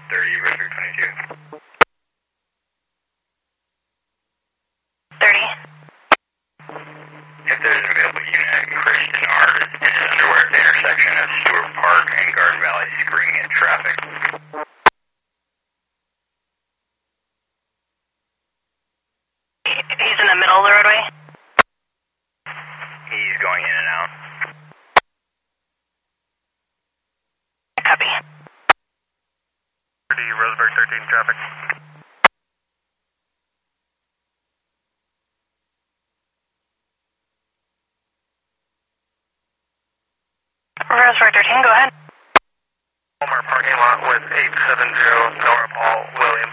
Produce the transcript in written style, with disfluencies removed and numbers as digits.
30, Roseburg 22. 30. If there's an available unit, Christian R. is in his underwear at the intersection of Stewart Park and Garden Valley, screaming at traffic. He's in the middle of the roadway? He's going in and out. Copy. 30, Roseburg 13, traffic. Roseburg 13, go ahead. Walmart parking lot with 870 Nora Paul Williams.